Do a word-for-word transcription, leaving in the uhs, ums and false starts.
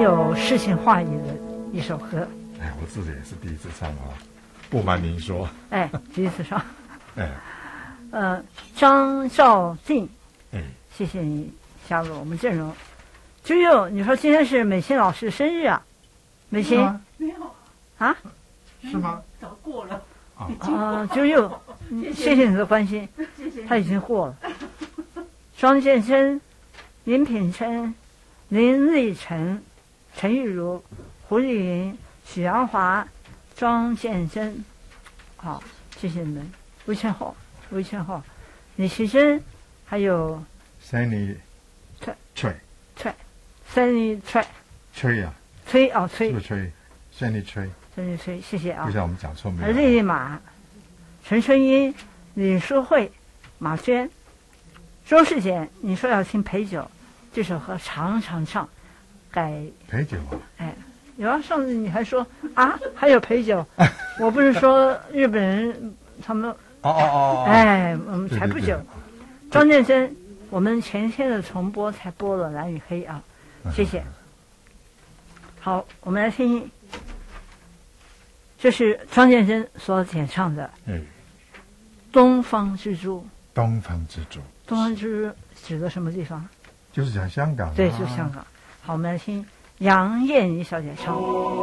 有诗情画意的一首歌。 哎，我自己也是第一次唱啊，不瞒您说。 哎，第一次唱。 哎， 呃，张兆静， 哎， 谢谢你加入我们阵容。啾啾，你说今天是美心老师生日啊？美心？ 没有啊？ 是吗？ 早过了。 啊，啾啾，谢谢你的关心， 谢谢。 他已经过了。庄建生、林品琛、林立成、陈玉茹、胡丽云、许阳华、庄建生，好，谢谢你们。魏千浩、魏千浩、李奇珍，还有 Sunny 崔崔崔 Sunny 崔崔呀， 崔哦崔是不是崔 Sunny 崔？ Sunny 崔，谢谢啊。 不像我们讲错没有？ 丽丽马、陈春英、李淑慧、马娟、周世简，你说要听陪酒，这首歌常常唱，改陪酒啊？ 哎，有啊，上次你还说啊，还有陪酒，我不是说日本人他们哦哦哦， 哎，我们才不久。 对对对庄建生，我们前天的重播才播了《蓝与黑》啊，谢谢。好，我们来听，这是庄建生所演唱的哎， 《东方之珠》。 东方之珠， 东方之珠指的什么地方？ 就是讲香港啊。 对，就是香港。好，我们来听杨燕妮小姐唱。